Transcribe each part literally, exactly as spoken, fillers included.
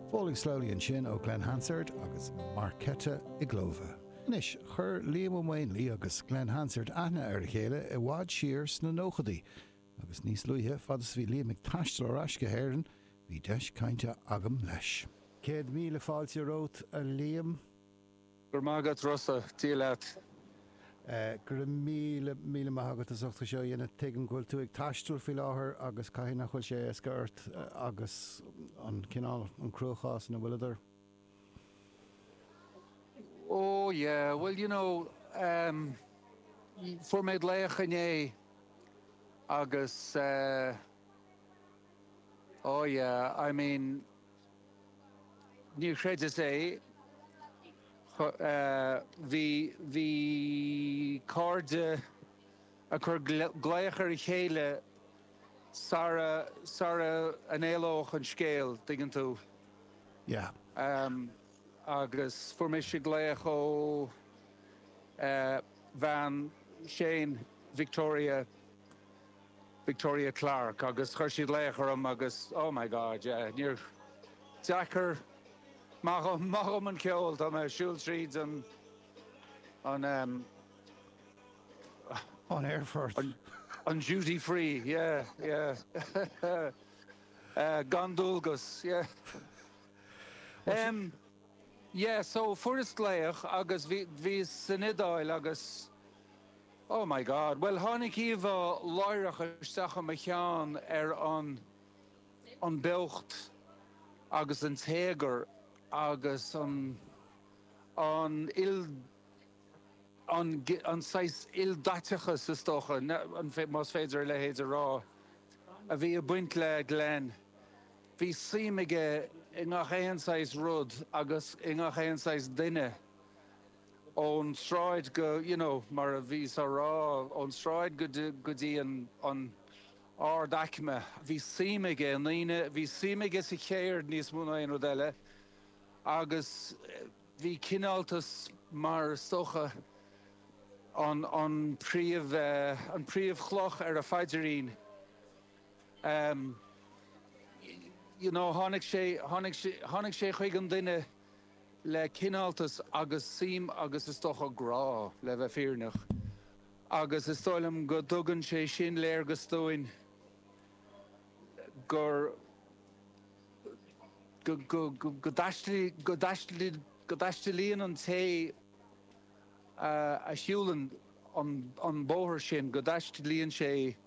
Falling slowly in sin ó Glen Hansard agus Marketa i Glova. Nis, chur Liam O'Main Lee agus Glen Hansard ana ar chéile I wad siar sna nóchadaí. Agus níos luithe fadas bhí Liam ag taistil ar asca héireann, bhí deis cainte agam leis. Céad míle fáilte rót a Liam. Gur mágad rosa, tíleat. Uh, gur míle míle maithagad a sochta seo dhéana tuigim ghfuil tú ag taistil fi láthair agus caiithna chuil sé éasca ort uh, agus an cinál an cruachás na bhuileidir. Oh yeah, well you know, um, for méid léach inné agus uh, oh yeah, I mean ní creid sé Uh, vi vi card a chur gléachar I chéile Sara Sara an éilech an scéal diggin tú. Yeah. Um, agus for me sé gléach ó uh, Van Shane Victoria Victoria Clark agus chur siad léachar am agus oh my god, yeah, níor Jacker Macham macham an ceol tá me siúil tríd an an um on Airfort an, an duty free, yeah, yeah. uh, Gandulgus, yeah. Um yeah, so first léach agus vi vi sinidáil agus oh my god, well hánig íomh láireach isteach am chean ar an an beocht agus an téagar agus an an il an an sais il datachas is stocha an fe mas féidir le héidir rá a bhí a buint le Glen bhí síimige I ngach éon sais rud agus I ngach éon sais duine ón stráid go you know mar a bhí sa rá ón stráid go go dtí an an ár daicme bhí síimige an líine bhí síimige sa chéir níos múna aon rodile agus bhí cináltas mar stocha an an príomh uh, an príomh chloch ar a faidirín. Um, you know, hánig sé hánig sé hánig sé chuig an duine le cináltas agus sim agus is stocha grá le bheith fíornach. Agus is stoilm go dugan sé sin léir go stóin gur go go go go dastli go dastli go dastlíon an té uh, a siúlan an an bóthir sin go dastlíonn sé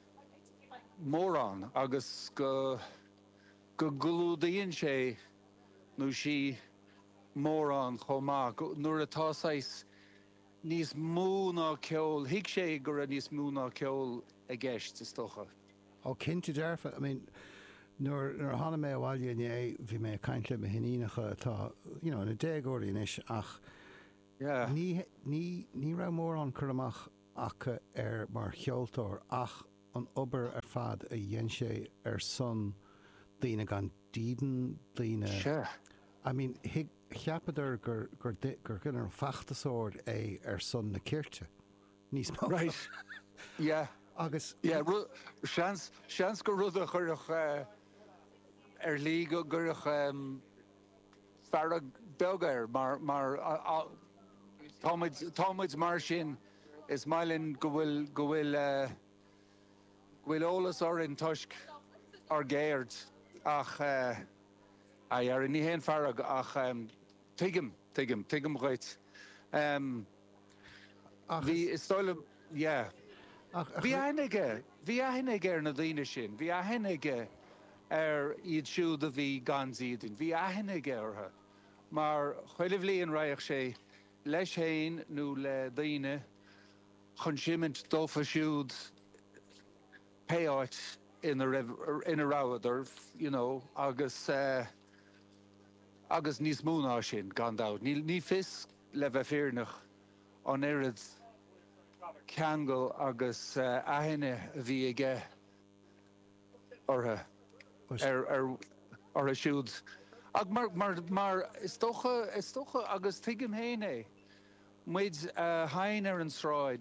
mórán agus go go glúdaíonn sé nó sí mórán chomá nuair atá sais níos mú ná ceol hiic sé gur a níos mú ná ceol a gceist is stocha. Ó cinnte dearfa, I mean Nur nur hanna mé bhhaile é bhí mé caiintle me hinínacha tá you know, na déagóirí inis ach yeah. ní ní ní ra mór an churamach acha ar mar cheoltóir ach an obair ar fad a dhéon sé ar son daoine gan díden daoine. Sure. I mean hic cheapadidir gur gur gur gur an fachtasóir é ar son na cirte. Níos mó. Right. Yeah. Agus yeah, seans seans go rud a chuirech uh, ar lí go gurach um, fearrag begair mar mar uh, táid táid mar sin is mailinn go bhfuil go bhfuil uh, bhfuil ólas or in tuisc ar géirt ach uh, a ar ní héon fearrag ach um, tuigim tuigim tuigim ghait um, bhí is stoilm yeah. Bhí aithneige bhí aithneige ar na daoine sin bhí aithneige ar iad siúd a bhí gan zíadin bhí aithneige ortha mar chuilimh líon raigh sé leis féin nó le daoine chun siimint dófa siúd péáit ina ina ráidir you know agus uh, agus níos múná sin gan dát ní ní fis le bheith fíornach an irid ceangal agus uh, aithne bhí aige ortha ar ar ar a siúd ag mar mar mar is tócha is tócha agus tuigim héine muid uh, hain ar an sráid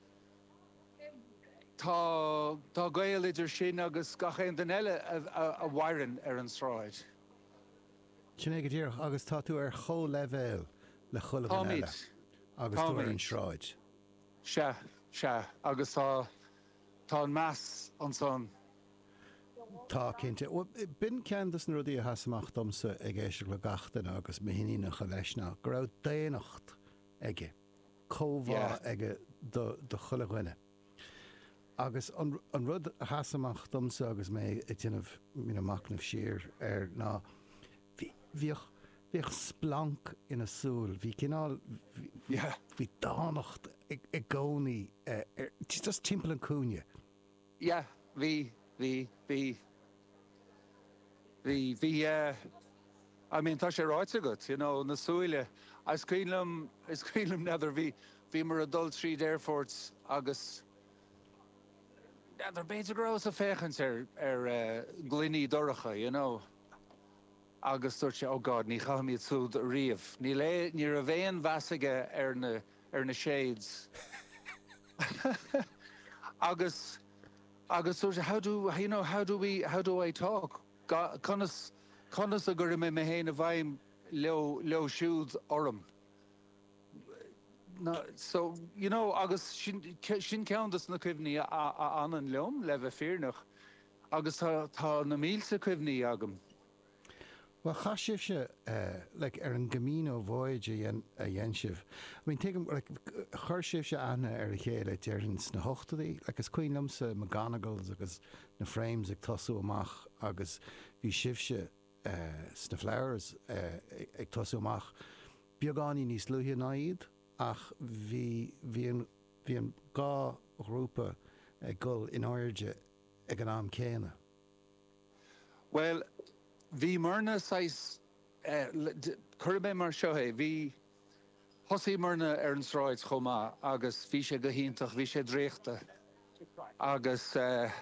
tá tá gael idir sin agus gachéan den eile a bhaireann ar an sráid Sinné go dtír agus tá tú ar cho level le chola an eile agus tú ar an sráid. Se, se, agus tá tá an meas an son. Tá cinnte. Bin ceantas na rudí a hasamach domsa ag éisiir le gachtain agus mihíine go leisna go raibh déanacht aige cómhá aige do chola ghuine. Agus an rud a hasamach domsa agus mé i dtíanamh míach siar ar ná bhíoh splank ina súil, bhí cinál bhí dánacht ag gcónaí just timpeall an cúne. Ja, bhí bhí bhí bhí bhí I mean tá sé ráite agat, you know, na súile. Is cuilam is cuilam neidir bhí bhí mar a dul tríd airforts agus neidir beidir grós a féchans ar ar glíní doracha, you know. Agus dúirt sé, oh God, ní chaithim iad súd a riamh. Ní le ní a bhéon bheasaige ar na ar na shades. agus agus dúirt sé, how do you know how do we how do I talk? Conas conas a gur mé me héin a bhaim leo leo siúd orm. No, so you know agus sin sin ceantas na cuimhní an an leom le bheith fearnach agus tá tá na mílsa cuimhní agam. Well, chaisibh se like ar an gomín ó bháid a dhéanamh. I mean, take like chuirsibh se anna ar a chéile dearns na hochtaí, agus cuiinlamsa McGonagalls agus na frames ag tosú amach agus bhí sibse sna flowers ag tosú amach. Beagání níos luithe náiad ach bhí bhí an gá grúpa ag gul in áirde ag an am céine. Well, bhí marna sais chuirbé mar seohé, bhí thosaí marna ar an sráid chomá agus bhí sé go híntach, bhí sé dréachta agus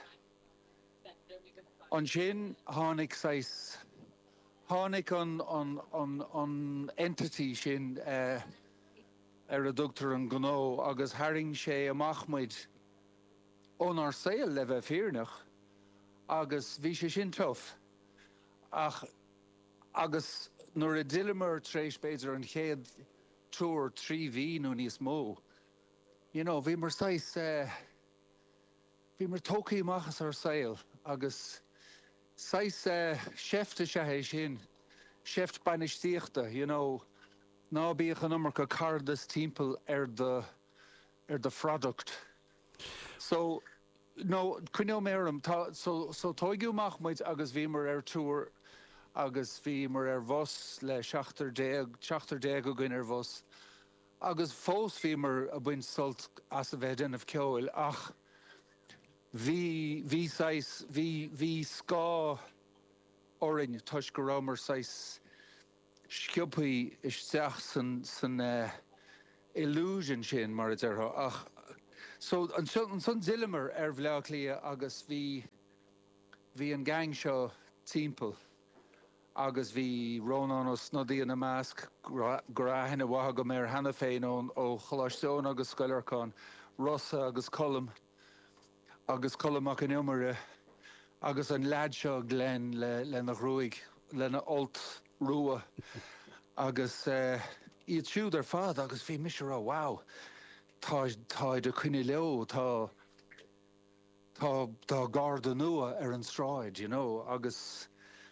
an sin tháinig sais tháinig an an an an entity sin ar a dúchtar an gnó agus haring sé amachmuid ón ar saoil le bheith fearnach agus bhí sé sin tough. Ach, agus nuair a dilimar tréis beidir an chéad túr trí bhí nó níos mó. You know, bhí mar sais bhí mar tócaí amachas ar saoil agus sais seifte se é sin, seift bainisteachta, you know, ná bíoch an umar go cardas timpeall ar the ar the product. So no, cuineó méram, so so tóigiú machmuid agus bhí mar ar túr agus bhí mar ar bhos le seachtar déag seachtar déag go gin ar bhos agus fós bhí mar a buin sult as a bheith denmh ceoil ach bhí bhí sais bhí bhí scá orin tuis go raibh mar sais sciúpaí isteach san san illusion sin mar a dteartha ach so an son dilimar ar bhleach lia agus bhí bhí an gang seo timpeall agus bhí rónán ó snodí na measc grahanna bhatha go mé hena féin ón ó choláisteón agus scoilearcáin Rosa agus Colm agus Colmach an iomara agus an lead seo Glenn le le na ruig le na olt rua agus iad siúd ar fad agus bhí misisiúrá wow tá tá do chuine leo tá tá tá garda nua ar an sráid, you know, agus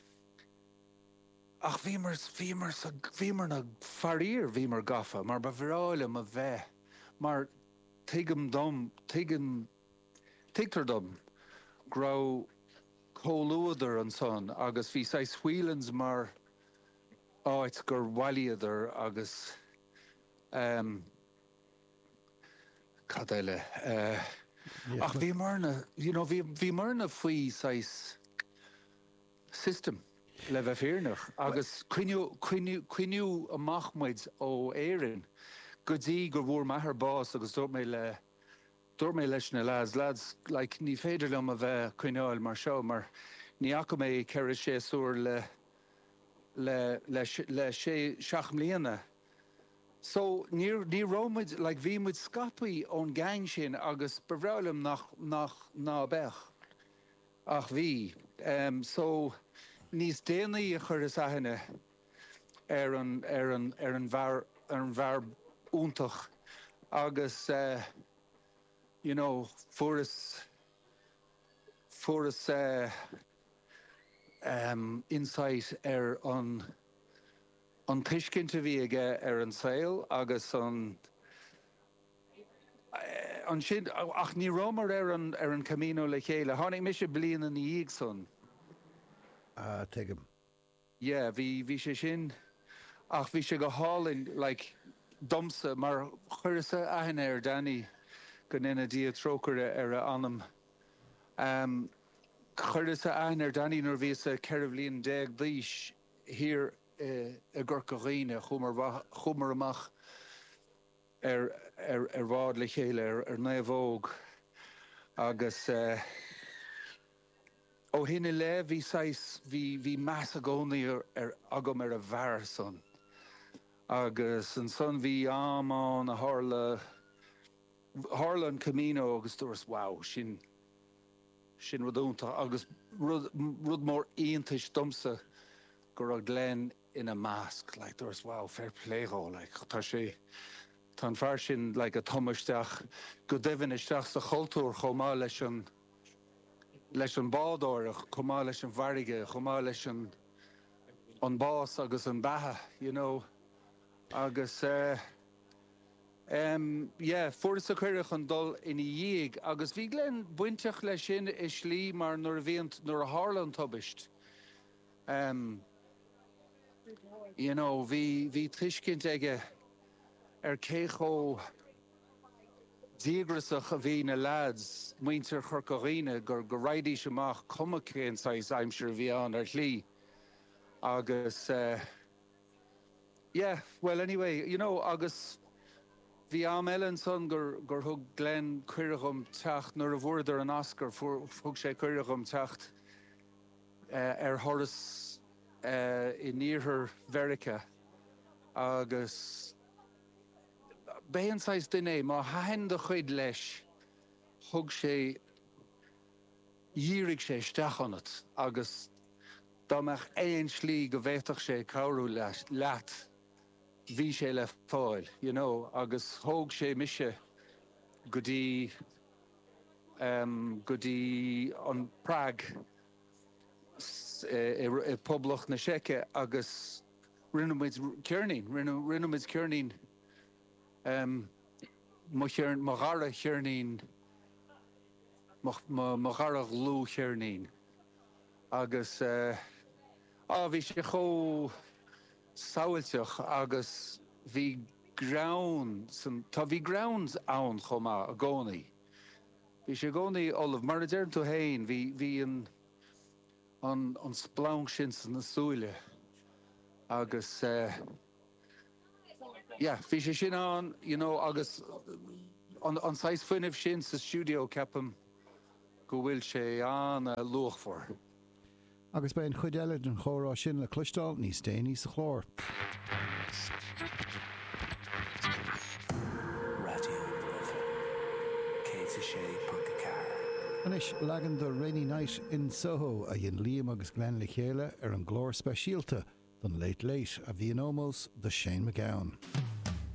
ach bhí mar bhí mar bhí mar na farír bhí mar gafa mar ba bhráile a bheith mar tuigim dom tuigim tuigtar dom grá cóluadar an son agus bhí sais huilans mar áit gur bhailiadar agus um, cadéile uh, yeah, ach bhí marna you know bhí bhí marna faoi sais system le bheith fearnach agus cuiniú cuiniú cuiniú amachmuid ó éireann go dtí gur bhfuair maithar bás agus dúirt mé le dúirt mé leis na lads lads like ní féidir liom a bheith cuineáil mar seo mar ní acu mé ceir sé súr le le le le sé seach mbliana. So ní ní rómuid like bhí muid scapaí ón gang sin agus bhrealam nach nach ná bech ach bhí um, so níos déanaí a chur is aithne ar an ar an ar an bhar ar an bhar úntach agus uh, you know furas furas uh, um, insight ar an an tuiscinnte bhí aige ar an saoil agus an an sin ach ní rámar ar an ar an camino le chéile. Tháinig mis sé blian an íag son. Ah, take him. Yeah, bhí bhí sé sin ach bhí sé go hálinn like domsa mar chuirsa aithne ar Danny go nina dia trócare ar a anam. Um, chuirsa aithne ar Danny nuair bhí sa ceirh blian déag dhís hir uh, a Gurcaghine chumar chumar amach ar ar ar bhád le chéile ar ar naomhóg agus uh, ó hinna le bhí sais bhí bhí meas a gcónaí ar, ar agam ar a bhar son agus an son bhí amán a tharla tharla an camino agus dúras wow sin sin rudúnta agus rud rud mór aontais domsa gur a glen in a mask like dúras wow fair play go like tá sé Tá fear sin le a thomasteach go deimhinisteach sa chultúr chomá leis an leis an bádóireach chomá leis an bharige chomá leis an an bás agus an batha you know agus uh, um, yeah, furas a chuireach an dul ina dhiag agus bhí glen buinteach leis sin is slí mar nuair a bhíon nuair a tharla an tubist um, you know bhí bhí tuiscint aige ar cécho díograsach a bhí na lads muintear Churcaghine gur go raidís amach cumacén sais aimsir bhí an ar tlí agus uh, yeah well anyway you know agus bhí am Ellen son gur gur thug Glen cuireachum teacht nuair a bhfuidir an Oscar thug sé cuireachum teacht uh, ar thoras uh, i níorthar Verica agus Béan sais duine má hain do chuid leis thug sé dírig sé steachannat agus dámach éon slí go bhhéiteach sé cabhrú leat bhí sé le fáil you know agus thóg sé mise go dtí um, go dtí an Prague i, i, i poblach na Seice agus rinnemuid cearnín rinnemuid cearnín Um, mo gara chearnín mo gara glú chearnín agus uh, á bhí sé cho saoilteach agus bhí grounds tá bhí grounds ann chomá a gcónaí bhí sé gcónaí olah mar a deirn tú hain bhí bhí an an an splánc sin san na súile agus uh, yeah, bhí sé sin an, you know, agus an an sais fuineh sin sa studio ceapam go bhfuil sé an uh, luach for. Agus ben chuid eile den chórá sin le cloisteáil níos déanaí sa chlór. Anis legan do Rainy Night in Soho a dhéon Liam agus Glen le chéile ar an glór speisialta don Late Late a bhí an ómós de Shane MacGowan.